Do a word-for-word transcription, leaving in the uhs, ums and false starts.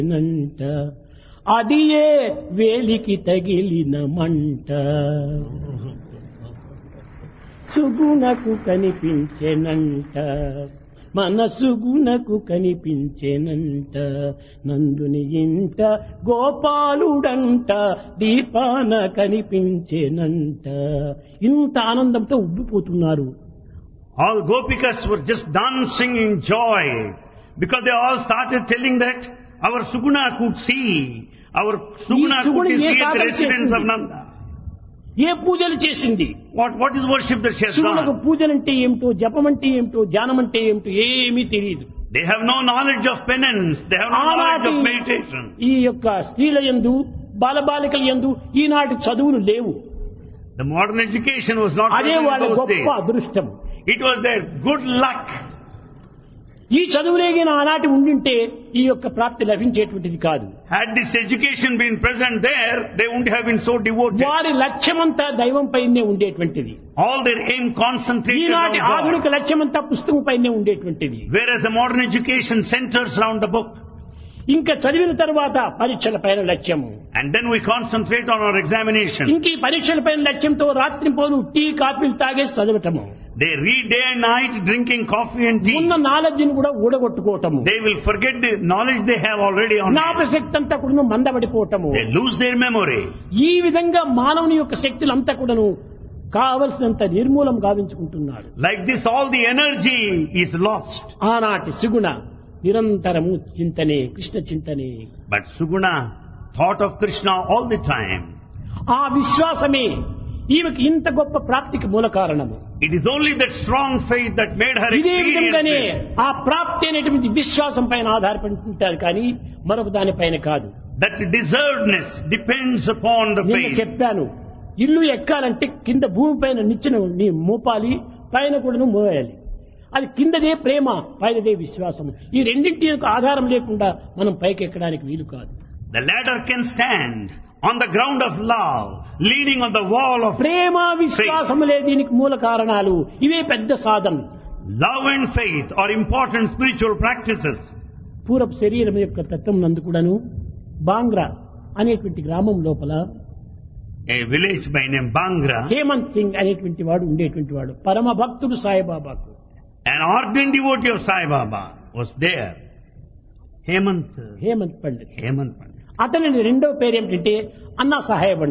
నంట అదియే వేలికి తగిలిన మంట సుగుణకు కనిపించెనంట మనసుగుణకు కనిపించెనంట నందుని ఇంట గోపాలుడంట దీపాన కనిపించెనంట. ఇంత ఆనందంతో ఉబ్బిపోతున్నారు. All gopikas were just dancing in joy because they all started telling that our Suguna could see, our Suguna could see at the residence of Nanda. ఏ పూజలు చేసింది? What, what is worship that she has శివులకు done? పూజలంటే ఏమిటో, జపమంటే ఏమిటో, ధ్యానమంటే ఏమిటో ఏమీ తెలియదు. They have no knowledge of penance, they have no knowledge of meditation. ఈ యొక్క స్త్రీల యందు బాలబాలికల యందు ఈనాటి చదువులు లేవు. The modern education was not అదే present వాళ్ళ in those గొప్ప days. అదృష్టం. It was their good luck. ఈ చదువులేగిన ఆనాటి ఉండింటే ఈ యొక్క ప్రాప్తి లభించేటువంటిది కాదు. Had this education been present there, they wouldn't have been so devoted. వారి లక్ష్యమంతా దైవం పైనే ఉండేటువంటిది. All their aim concentrated ఈనాటి on ఆధునిక God. లక్ష్యమంతా పుస్తకం పైనే ఉండేటువంటిది. Whereas the modern education centers around the book. ఇంకా చదివిన తర్వాత పరీక్షల పైన లక్ష్యము. And then we concentrate on our examination. ఇంక ఈ పరీక్షల పైన లక్ష్యంతో రాత్రి పోను టీ కాఫీలు తాగేసి చదవటము. They read day and night drinking coffee and tea. ఉన్న నాలెడ్జ్ ని కూడా ఊడగొట్టుకోవటము. They will forget the knowledge they have already on. జ్ఞాపశక్తి అంతా కూడా మందబడిపోవటము. They lose their memory. ఈ విధంగా మానవుని యొక్క శక్తులంతా కూడాను కావలసినంత నిర్మూలం గావించుకుంటున్నాడు. Like this, all the energy is lost. ఆనాటి సుగుణ నిరంతరము చింతనే, Krishna చింతనే. But Suguna thought of Krishna all the time. ఆ విశ్వాసమే ఈమెకి ఇంత గొప్ప ప్రాప్తికి మూల కారణము. It is only that strong faith that made her ఇదే విధంగానే experience this. ఆ ప్రాప్తి అనేటువంటి విశ్వాసం పైన ఆధారపడి ఉంటారు కానీ మరొక దానిపైన కాదు. That deservedness depends upon the నేను faith. చెప్పాను, ఇల్లు ఎక్కాలంటే కింద భూమి పైన నిచ్చెన నీ మోపాలి, పైన కూడా మోయాలి. అది కిందదే ప్రేమ, పైనదే విశ్వాసం. ఈ రెండింటి యొక్క ఆధారం లేకుండా మనం పైకి ఎక్కడానికి వీలు కాదు. The ladder can stand on the ground of love, leaning on the wall of ప్రేమ విశ్వాసములే దీనికి మూల కారణాలు. ఇవే పెద్ద సాధన. love and faith are important spiritual practices. పూర్వపు శరీరం యొక్క తత్వం నందు కూడాను బాంగ్రా అనేటువంటి గ్రామం లోపల A village by name Bangra, Hemant Singh అనేటువంటి వాడు ఉండేటువంటి వాడు. పరమ భక్తుడు సాయిబాబాకు. an ardent devotee of Sai Baba was there. Hemant, Hemant Pandit. Hemant Pandit. అతని రెండో పేరు ఏమిటంటే అన్నా సాహెబ్.